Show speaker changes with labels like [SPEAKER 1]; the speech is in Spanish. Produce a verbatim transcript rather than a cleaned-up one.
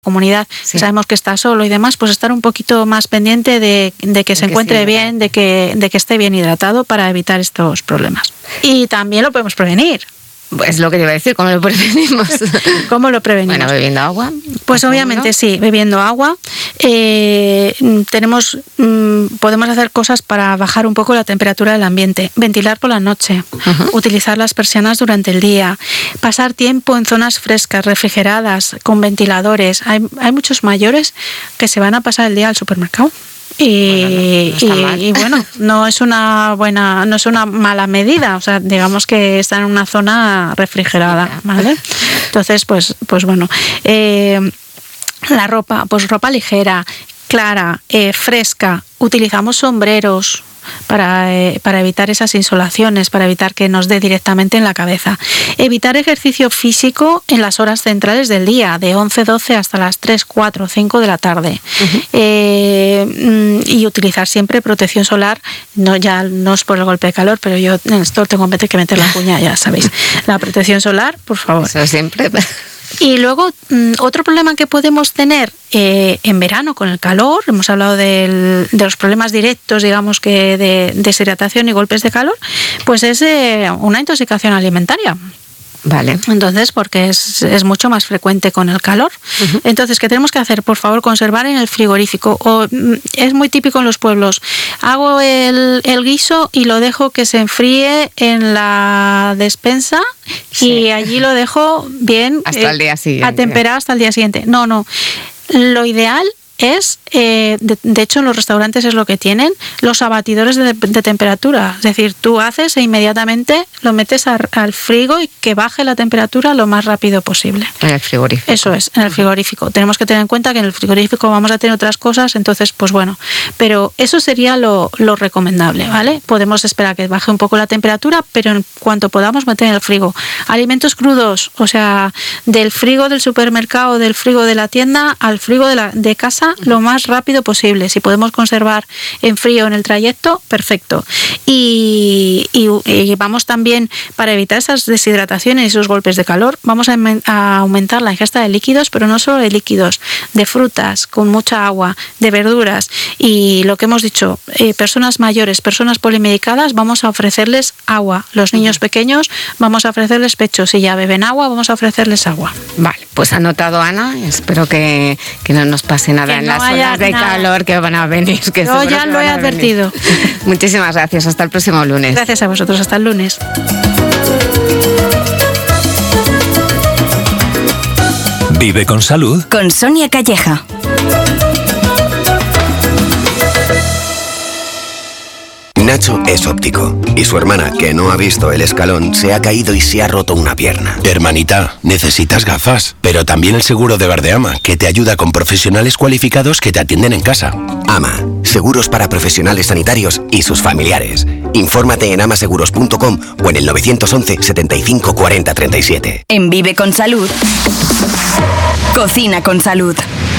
[SPEAKER 1] comunidad, sí. Sabemos que está solo y demás, pues estar un poquito más pendiente de, de que se que encuentre bien, de que, de que esté bien hidratado para evitar estos problemas. Y también lo podemos prevenir.
[SPEAKER 2] Es lo que te iba a decir, ¿cómo lo prevenimos?
[SPEAKER 1] ¿Cómo lo prevenimos?
[SPEAKER 2] Bueno, bebiendo agua.
[SPEAKER 1] Pues obviamente sí, bebiendo agua. Eh, tenemos, mm, podemos hacer cosas para bajar un poco la temperatura del ambiente. Ventilar por la noche, uh-huh. Utilizar las persianas durante el día, pasar tiempo en zonas frescas, refrigeradas, con ventiladores. Hay, hay muchos mayores que se van a pasar el día al supermercado. Y, bueno, no, no y, y bueno, no es una buena, no es una mala medida, o sea, digamos que está en una zona refrigerada, ¿vale? Entonces, pues, pues bueno, eh, la ropa, pues ropa ligera, clara, eh, fresca, utilizamos sombreros para, eh, para evitar esas insolaciones, para evitar que nos dé directamente en la cabeza. Evitar ejercicio físico en las horas centrales del día, de once, doce hasta las tres, cuatro, cinco de la tarde. Uh-huh. Eh, y utilizar siempre protección solar, no, ya no es por el golpe de calor, pero yo en esto tengo que meter la cuña, ya sabéis. La protección solar, por favor.
[SPEAKER 2] Eso siempre.
[SPEAKER 1] Y luego, otro problema que podemos tener eh, en verano con el calor, hemos hablado del, de los problemas directos, digamos, que de deshidratación y golpes de calor, pues es eh, una intoxicación alimentaria.
[SPEAKER 2] Vale.
[SPEAKER 1] Entonces, porque es, es mucho más frecuente con el calor. Uh-huh. Entonces, ¿qué tenemos que hacer? Por favor, conservar en el frigorífico. O, es muy típico en los pueblos. Hago el, el guiso y lo dejo que se enfríe en la despensa, sí. Y allí lo dejo bien
[SPEAKER 2] hasta eh, el día siguiente.
[SPEAKER 1] Atemperado hasta el día siguiente. No, no. Lo ideal es, eh, de, de hecho en los restaurantes es lo que tienen, los abatidores de, de temperatura. Es decir, tú haces e inmediatamente lo metes a, al frigo y que baje la temperatura lo más rápido posible.
[SPEAKER 2] En el frigorífico.
[SPEAKER 1] Eso es, en el frigorífico. Tenemos que tener en cuenta que en el frigorífico vamos a tener otras cosas, entonces pues bueno, pero eso sería lo, lo recomendable, ¿vale? Podemos esperar que baje un poco la temperatura, pero en cuanto podamos meter en el frigo. Alimentos crudos, o sea, del frigo del supermercado, del frigo de la tienda al frigo de, la, de casa, lo más rápido posible. Si podemos conservar en frío en el trayecto, perfecto. Y, y, y vamos también, para evitar esas deshidrataciones y esos golpes de calor, vamos a, a aumentar la ingesta de líquidos, pero no solo de líquidos, de frutas con mucha agua, de verduras y lo que hemos dicho, eh, personas mayores, personas polimedicadas, vamos a ofrecerles agua. Los niños pequeños vamos a ofrecerles pecho. Si ya beben agua, vamos a ofrecerles agua.
[SPEAKER 2] Vale, pues anotado, Ana. Espero que, que no nos pase nada en
[SPEAKER 1] no
[SPEAKER 2] las olas de
[SPEAKER 1] nada.
[SPEAKER 2] calor que van a venir. Que
[SPEAKER 1] Yo ya lo he advertido.
[SPEAKER 2] Muchísimas gracias. Hasta el próximo lunes.
[SPEAKER 1] Gracias a vosotros. Hasta el lunes.
[SPEAKER 3] Vive con salud.
[SPEAKER 4] Con Sonia Calleja.
[SPEAKER 5] Nacho es óptico y su hermana, que no ha visto el escalón, se ha caído y se ha roto una pierna.
[SPEAKER 6] Hermanita, necesitas gafas, pero también el seguro de Verdeama, que te ayuda con profesionales cualificados que te atienden en casa.
[SPEAKER 5] AMA, seguros para profesionales sanitarios y sus familiares. Infórmate en amaseguros punto com o en el nueve once, setenta y cinco, cuarenta, treinta y siete.
[SPEAKER 4] En Vive con Salud, Cocina con Salud.